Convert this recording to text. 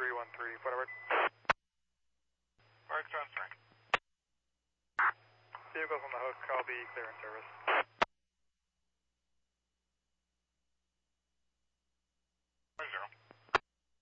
313, whatever. Mark's on strike. Vehicles on the hook, I'll be clear in service.